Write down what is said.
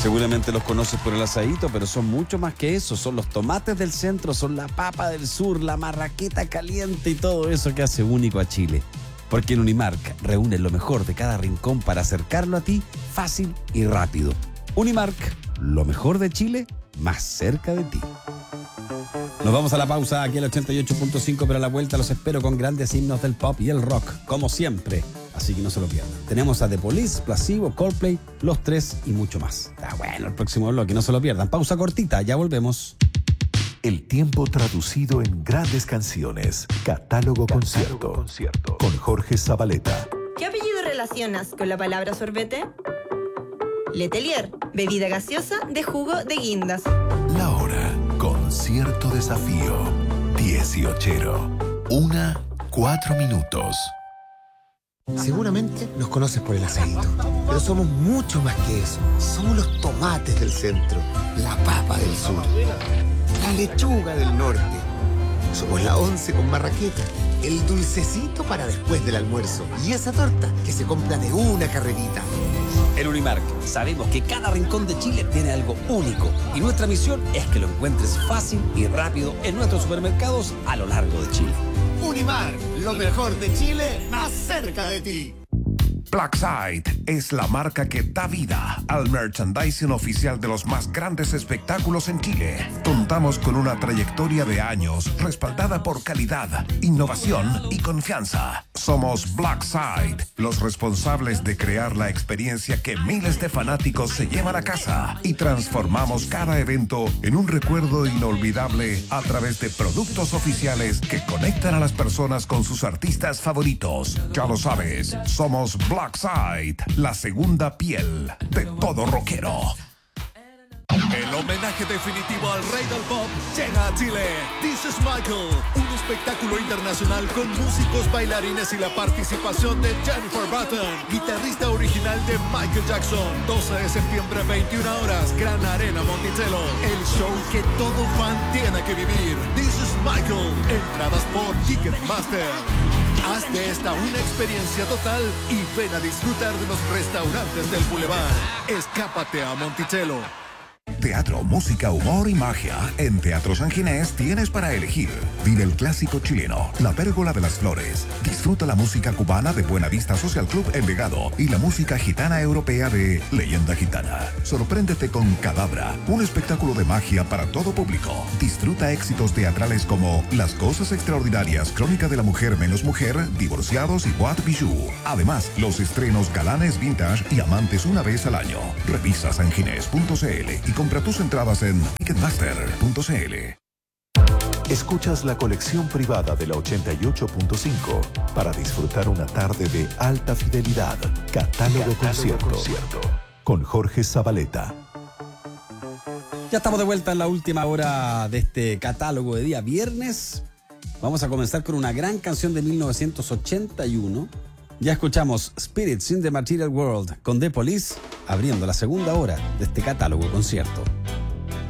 Seguramente los conoces por el asadito, pero son mucho más que eso. Son los tomates del centro, son la papa del sur, la marraqueta caliente y todo eso que hace único a Chile. Porque en Unimark reúne lo mejor de cada rincón para acercarlo a ti fácil y rápido. Unimark, lo mejor de Chile, más cerca de ti. Nos vamos a la pausa aquí al 88.5, pero a la vuelta los espero con grandes himnos del pop y el rock, como siempre. Así que no se lo pierdan. Tenemos a The Police, Placebo, Coldplay, Los Tres y mucho más. Está bueno el próximo bloque, no se lo pierdan. Pausa cortita, ya volvemos. El tiempo traducido en grandes canciones. Catálogo concierto. Con Jorge Zabaleta. ¿Qué apellido relacionas con la palabra sorbete? Letelier, bebida gaseosa de jugo de guindas. La hora. Concierto desafío. 18. 1:04 minutos. Seguramente nos conoces por el asadito, pero somos mucho más que eso. Somos los tomates del centro, la papa del sur, la lechuga del norte. Somos la once con marraqueta, el dulcecito para después del almuerzo y esa torta que se compra de una carrerita. En Unimark sabemos que cada rincón de Chile tiene algo único y nuestra misión es que lo encuentres fácil y rápido en nuestros supermercados a lo largo de Chile. Unimark, lo mejor de Chile, más cerca de ti. Blackside es la marca que da vida al merchandising oficial de los más grandes espectáculos en Chile. Contamos con una trayectoria de años respaldada por calidad, innovación y confianza. Somos Blackside, los responsables de crear la experiencia que miles de fanáticos se llevan a casa y transformamos cada evento en un recuerdo inolvidable a través de productos oficiales que conectan a las personas con sus artistas favoritos. Ya lo sabes, somos Blackside, la segunda piel de todo rockero. El homenaje definitivo al rey del pop llega a Chile. This is Michael, un espectáculo internacional con músicos, bailarines y la participación de Jennifer Button, guitarrista original de Michael Jackson. 12 de septiembre, 21 horas, Gran Arena Monticello. El show que todo fan tiene que vivir. This is Michael. Entradas por Ticketmaster. Haz de esta una experiencia total y ven a disfrutar de los restaurantes del Boulevard. Escápate a Monticello. Teatro, música, humor y magia. En Teatro San Ginés tienes para elegir. Vive el clásico chileno, La Pérgola de las Flores. Disfruta la música cubana de Buenavista Social Club Envigado y la música gitana europea de Leyenda Gitana. Sorpréndete con Cadabra, un espectáculo de magia para todo público. Disfruta éxitos teatrales como Las Cosas Extraordinarias, Crónica de la Mujer menos Mujer, Divorciados y What Bijou. Además, los estrenos Galanes Vintage y Amantes una vez al año. Revisa sanginés.cl y compra tus entradas en Ticketmaster.cl. Escuchas la colección privada de la 88.5 para disfrutar una tarde de alta fidelidad. Catálogo concierto. Con Jorge Zabaleta. Ya estamos de vuelta en la última hora de este catálogo de día viernes. Vamos a comenzar con una gran canción de 1981. Ya escuchamos Spirits in the Material World con The Police, abriendo la segunda hora de este catálogo concierto.